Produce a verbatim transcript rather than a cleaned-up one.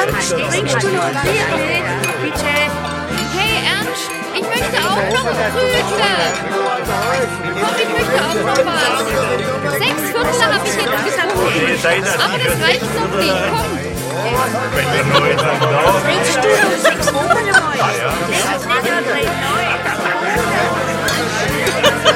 Bringst du noch Bier mit? Bitte. Hey Ernst, ich möchte auch noch Brötchen. Komm, ich möchte auch noch was. Sechs Viertel habe ich jetzt getrunken. Aber das reicht noch nicht. Komm.